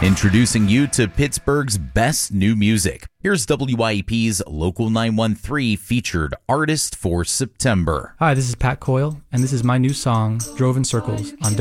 Introducing you to Pittsburgh's best new music. Here's WYEP's Local 913 featured artist for September. Hi, this is Pat Coyle, and this is my new song, Drove in Circles, on